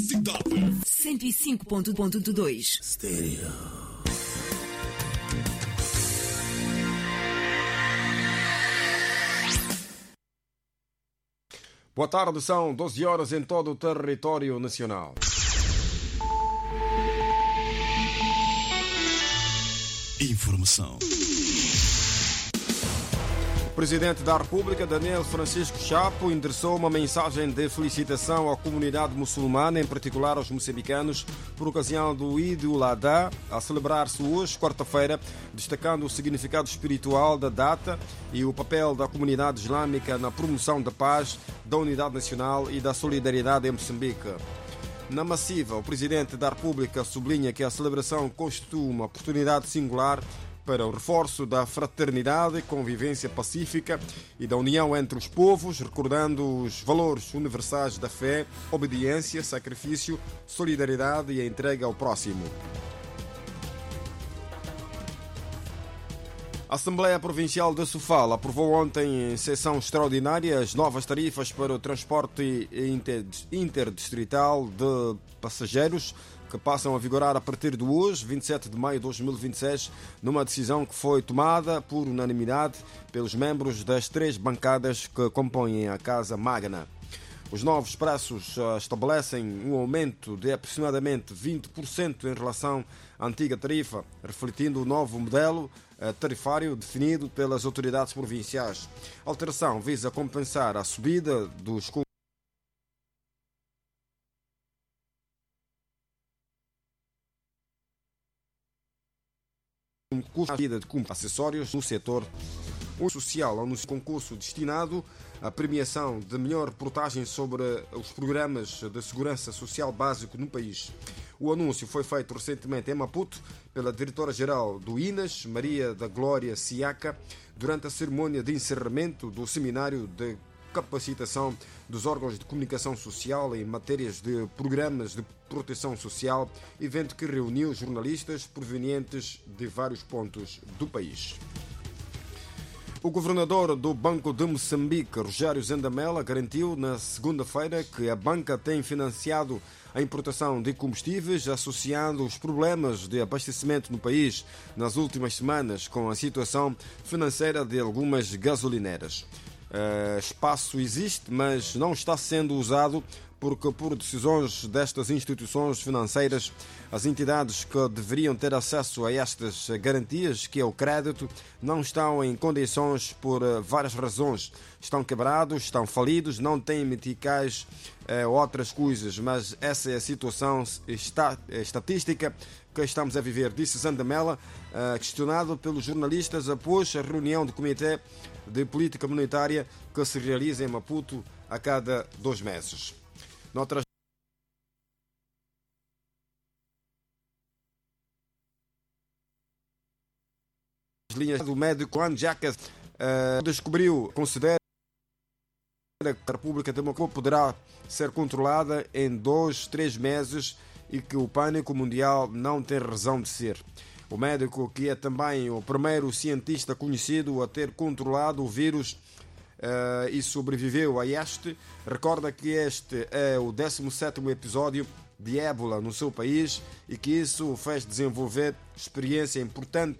Cidade 105.2 Stereo. Boa tarde, são 12 horas em todo o território nacional. Informação. O Presidente da República, Daniel Francisco Chapo, endereçou uma mensagem de felicitação à comunidade muçulmana, em particular aos moçambicanos, por ocasião do Eid al-Adha, a celebrar-se hoje, quarta-feira, destacando o significado espiritual da data e o papel da comunidade islâmica na promoção da paz, da unidade nacional e da solidariedade em Moçambique. Na massiva, o Presidente da República sublinha que a celebração constitui uma oportunidade singular para o reforço da fraternidade, convivência pacífica e da união entre os povos, recordando os valores universais da fé, obediência, sacrifício, solidariedade e a entrega ao próximo. A Assembleia Provincial de Sofala aprovou ontem, em sessão extraordinária, as novas tarifas para o transporte interdistrital de passageiros, que passam a vigorar a partir de hoje, 27 de maio de 2026, numa decisão que foi tomada por unanimidade pelos membros das três bancadas que compõem a Casa Magna. Os novos preços estabelecem um aumento de aproximadamente 20% em relação à antiga tarifa, refletindo o novo modelo tarifário definido pelas autoridades provinciais. A alteração visa compensar a subida dos custo de acessórios no setor social, anunciou concurso destinado à premiação de melhor reportagem sobre os programas de segurança social básico no país. O anúncio foi feito recentemente em Maputo pela diretora-geral do INAS, Maria da Glória Siaca, durante a cerimônia de encerramento do seminário de capacitação dos órgãos de comunicação social em matérias de programas de proteção social, evento que reuniu jornalistas provenientes de vários pontos do país. O governador do Banco de Moçambique, Rogério Zendamela, garantiu na segunda-feira que a banca tem financiado a importação de combustíveis, associando os problemas de abastecimento no país nas últimas semanas com a situação financeira de algumas gasolineras. Espaço existe, mas não está sendo usado porque, por decisões destas instituições financeiras, as entidades que deveriam ter acesso a estas garantias, que é o crédito, não estão em condições por várias razões. Estão quebrados, estão falidos, não têm meticais, outras coisas, mas essa é a situação estatística que estamos a viver, disse Zendamela, questionado pelos jornalistas após a reunião do Comitê de Política Monetária que se realiza em Maputo a cada 2 meses. Noutras linhas do médico Juan Jacques considera que a República Democrática poderá ser controlada em 2-3 meses e que o pânico mundial não tem razão de ser. O médico, que é também o primeiro cientista conhecido a ter controlado o vírus e sobreviveu a este, recorda que este é o 17º episódio de ébola no seu país e que isso o fez desenvolver experiência importante